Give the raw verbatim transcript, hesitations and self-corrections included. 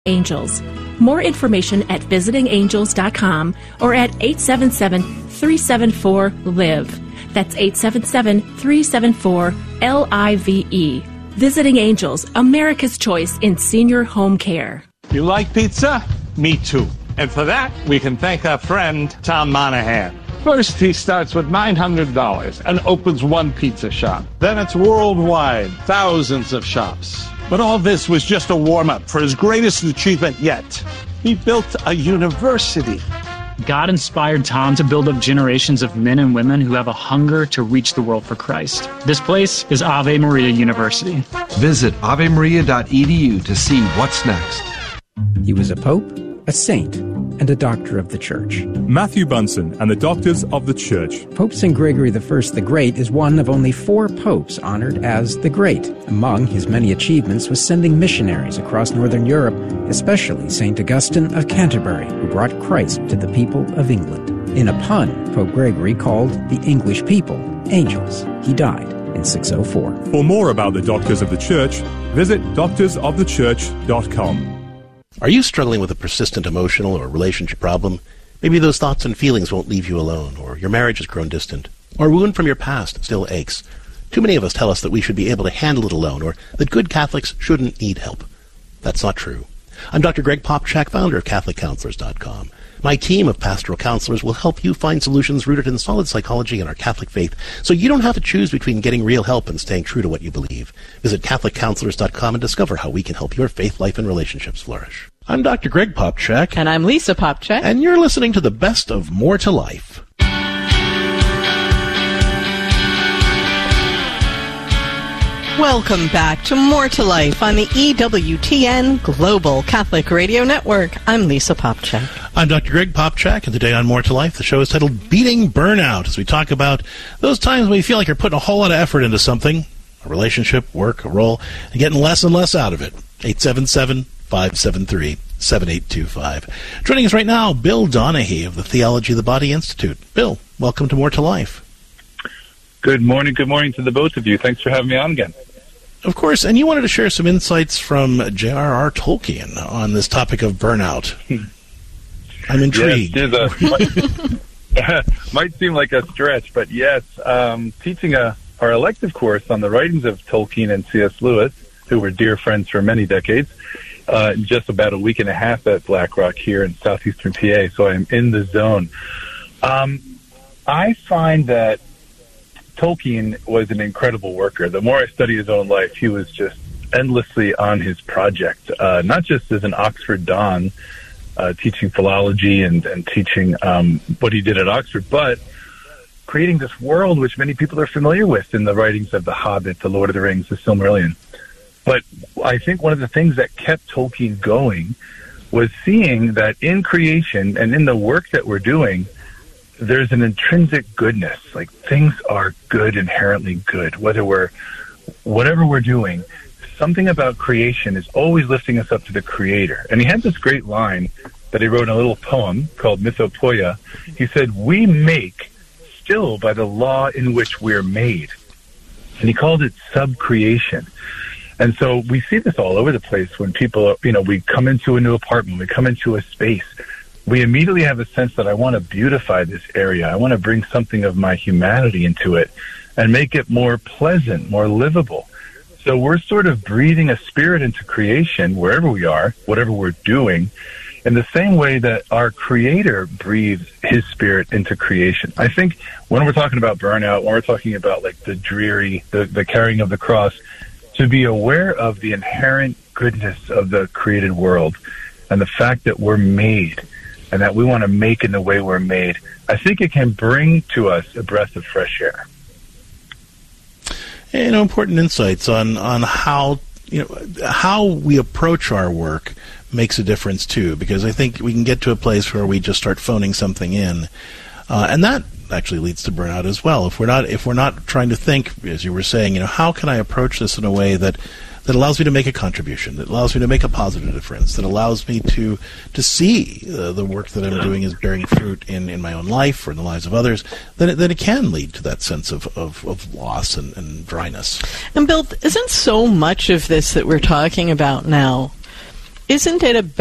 Angels. More information at visiting angels dot com or at eight seven seven, three seven four, L I V E. That's eight seven seven, three seven four, L I V E. Visiting Angels, America's choice in senior home care. You like pizza? Me too. And for that, we can thank our friend Tom Monahan. First, he starts with nine hundred dollars and opens one pizza shop. Then it's worldwide, thousands of shops. But all this was just a warm-up for his greatest achievement yet. He built a university. God inspired Tom to build up generations of men and women who have a hunger to reach the world for Christ. This place is Ave Maria University. Visit ave maria dot e d u to see what's next. He was a pope, a saint, and a doctor of the Church. Matthew Bunson and the Doctors of the Church. Pope Saint Gregory the First the Great is one of only four popes honored as the Great. Among his many achievements was sending missionaries across Northern Europe, especially Saint Augustine of Canterbury, who brought Christ to the people of England. In a pun, Pope Gregory called the English people angels. He died in six oh four. For more about the Doctors of the Church, visit doctors of the church dot com. Are you struggling with a persistent emotional or relationship problem? Maybe those thoughts and feelings won't leave you alone, or your marriage has grown distant, or a wound from your past still aches. Too many of us tell us that we should be able to handle it alone, or that good Catholics shouldn't need help. That's not true. I'm Doctor Greg Popchak, founder of Catholic Counselors dot com. My team of pastoral counselors will help you find solutions rooted in solid psychology and our Catholic faith, so you don't have to choose between getting real help and staying true to what you believe. Visit Catholic Counselors dot com and discover how we can help your faith, life, and relationships flourish. I'm Doctor Greg Popchak. And I'm Lisa Popchak. And you're listening to the best of More to Life. Welcome back to More to Life on the E W T N Global Catholic Radio Network. I'm Lisa Popchak. I'm Doctor Greg Popchak, and today on More to Life, the show is titled Beating Burnout, as we talk about those times when you feel like you're putting a whole lot of effort into something, a relationship, work, a role, and getting less and less out of it. eight seven seven, five seven three, seven eight two five. Joining us right now, Bill Donahue of the Theology of the Body Institute. Bill, welcome to More to Life. Good morning. Good morning to the both of you. Thanks for having me on again. Of course, and you wanted to share some insights from J R R Tolkien on this topic of burnout. I'm intrigued. Yes, a, might, might seem like a stretch, but yes, um, teaching a, our elective course on the writings of Tolkien and C S Lewis, who were dear friends for many decades, uh, just about a week and a half at Black Rock here in southeastern P A, so I'm in the zone. Um, I find that Tolkien was an incredible worker. The more I study his own life, he was just endlessly on his project, uh, not just as an Oxford Don, uh, teaching philology and, and teaching um, what he did at Oxford, but creating this world which many people are familiar with in the writings of The Hobbit, The Lord of the Rings, The Silmarillion. But I think one of the things that kept Tolkien going was seeing that in creation and in the work that we're doing, there's an intrinsic goodness. Like, things are good, inherently good. Whether we're, whatever we're doing, something about creation is always lifting us up to the Creator. And he had this great line that he wrote in a little poem called Mythopoeia. He said, "We make still by the law in which we're made." And he called it subcreation. And so we see this all over the place when people, you know, we come into a new apartment, we come into a space, we immediately have a sense that I want to beautify this area. I want to bring something of my humanity into it and make it more pleasant, more livable. So we're sort of breathing a spirit into creation wherever we are, whatever we're doing, in the same way that our Creator breathes his spirit into creation. I think when we're talking about burnout, when we're talking about like the dreary, the, the carrying of the cross, to be aware of the inherent goodness of the created world and the fact that we're made and that we want to make in the way we're made, I think it can bring to us a breath of fresh air. And, you know, important insights on, on how, you know, how we approach our work makes a difference too, because I think we can get to a place where we just start phoning something in, uh, and that actually leads to burnout as well. If we're not, if we're not trying to think, as you were saying, you know, how can I approach this in a way that that allows me to make a contribution, that allows me to make a positive difference, that allows me to to see uh, the work that I'm doing is bearing fruit in, in my own life or in the lives of others, then it, then it can lead to that sense of, of, of loss and, and dryness. And Bill, isn't so much of this that we're talking about now, isn't it a